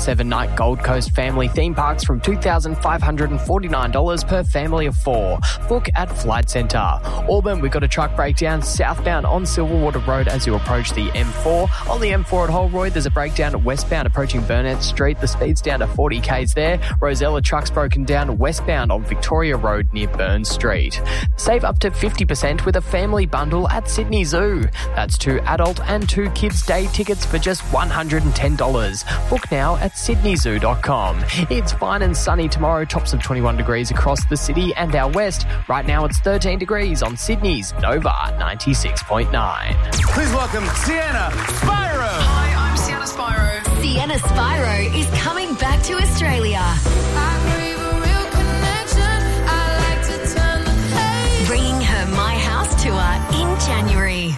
7-night Gold Coast family theme parks from $2,549 per family of 4. Book at Flight Centre. Auburn, we've got a truck breakdown southbound on Silverwater Road as you approach the M4. On the M4 at Holroyd, there's a breakdown westbound approaching Burnett Street. The speed's down to 40 k's there. Rosella, truck's broken down westbound on Victoria Road near Burns Street. Save up to 50% with a family bundle at Sydney Zoo. That's 2 adult and 2 kids day tickets for just $110. Book now at sydneyzoo.com. It's fine and sunny tomorrow, tops of 21 degrees across the city and our west. Right now it's 13 degrees on Sydney's Nova 96.9. Please welcome Sienna Spyro. Hi, I'm Sienna Spyro. Sienna Spyro is coming back to Australia. Bringing her My House tour in January.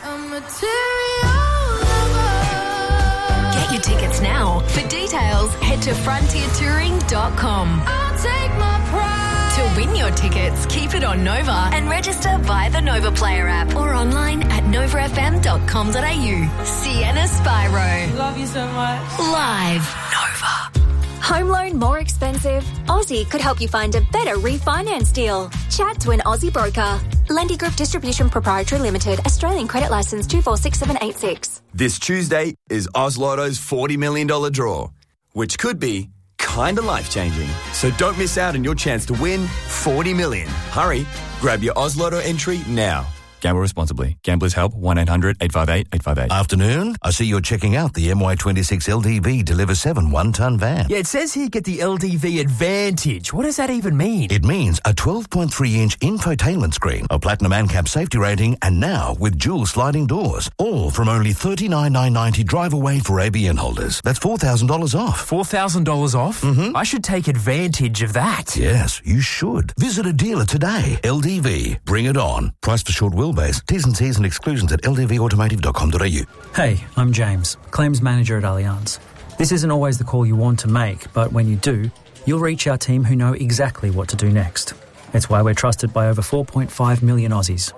Get your tickets now. For details, head to frontiertouring.com. To win your tickets, keep it on Nova and register via the Nova Player app or online at novafm.com.au. Sienna Spyro. Love you so much. Live. Nova. Home loan more expensive? Aussie could help you find a better refinance deal. Chat to an Aussie broker. Lendy Group Distribution Proprietary Limited, Australian Credit Licence 246786. This Tuesday is Oz Lotto's $40 million draw, which could be kinda life-changing. So don't miss out on your chance to win $40 million. Hurry, grab your Oz Lotto entry now. Gamble responsibly. Gamblers Help 1-800-858-858. Afternoon. I see you're checking out the MY26 LDV Deliver 7 one-ton van. Yeah, it says here get the LDV Advantage. What does that even mean? It means a 12.3-inch infotainment screen, a platinum ANCAP safety rating, and now with dual sliding doors. All from only $39,990 drive away for ABN holders. That's $4,000 off. $4,000 off? Mm-hmm. I should take advantage of that. Yes, you should. Visit a dealer today. LDV. Bring it on. Price for short wheelbase. T's and C's and exclusions at ldvautomotive.com.au. Hey, I'm James, Claims Manager at Allianz. This isn't always the call you want to make, but when you do, you'll reach our team who know exactly what to do next. It's why we're trusted by over 4.5 million Aussies.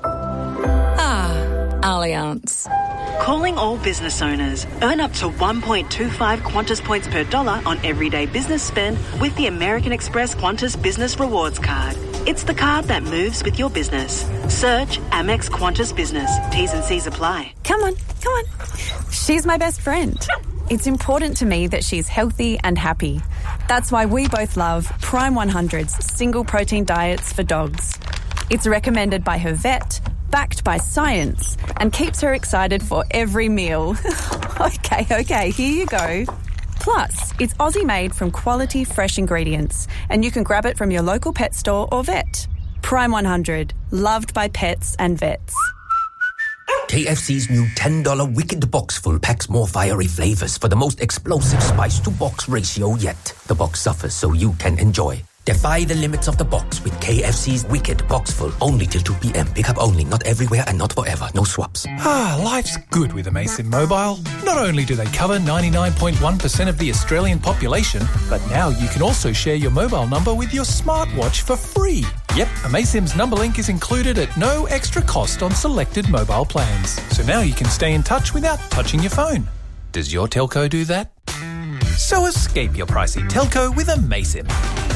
Allianz. Calling all business owners. Earn up to 1.25 Qantas points per dollar on everyday business spend with the American Express Qantas Business Rewards Card. It's the card that moves with your business. Search Amex Qantas Business. T's and C's apply. Come on. She's my best friend. It's important to me that she's healthy and happy. That's why we both love Prime 100's single protein diets for dogs. It's recommended by her vet, backed by science, and keeps her excited for every meal. Okay, here you go. Plus, it's Aussie-made from quality, fresh ingredients, and you can grab it from your local pet store or vet. Prime 100, loved by pets and vets. KFC's new $10 Wicked Box Full packs more fiery flavours for the most explosive spice-to-box ratio yet. The box suffers so you can enjoy. Defy the limits of the box with KFC's Wicked Box Full. Only till 2 p.m. Pick up only. Not everywhere and not forever. No swaps. Life's good with Amaysim Mobile. Not only do they cover 99.1% of the Australian population, but now you can also share your mobile number with your smartwatch for free. Yep, Amaysim's number link is included at no extra cost on selected mobile plans. So now you can stay in touch without touching your phone. Does your telco do that? So escape your pricey telco with Amaysim.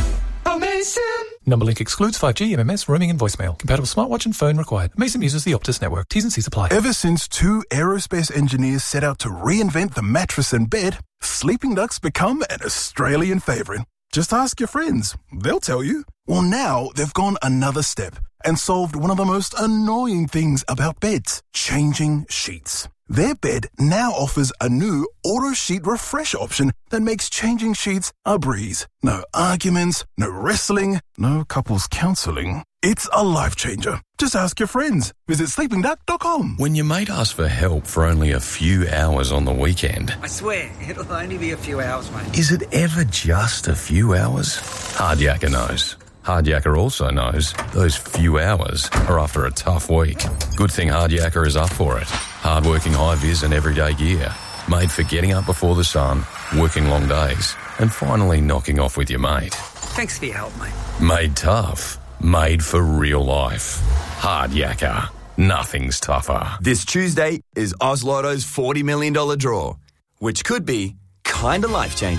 Number link excludes 5G, MMS, roaming and voicemail. Compatible smartwatch and phone required. Amaysim uses the Optus network. T's and C's apply. Ever since 2 aerospace engineers set out to reinvent the mattress and bed, sleeping ducks become an Australian favourite. Just ask your friends. They'll tell you. Well, now they've gone another step and solved one of the most annoying things about beds, changing sheets. Their bed now offers a new auto sheet refresh option that makes changing sheets a breeze. No arguments, no wrestling, no couples counselling. It's a life changer. Just ask your friends. Visit sleepingduck.com. When your mate asks for help for only a few hours on the weekend, I swear, it'll only be a few hours, mate. is it ever just a few hours? Hardyaker knows. Hardyaker also knows those few hours are after a tough week. Good thing Hardyaker is up for it. Hard-working high-vis and everyday gear. Made for getting up before the sun, working long days, and finally knocking off with your mate. Thanks for your help, mate. Made tough. Made for real life. Hardyaker. Nothing's tougher. This Tuesday is Oz Lotto's $40 million draw, which could be kinda life-changing.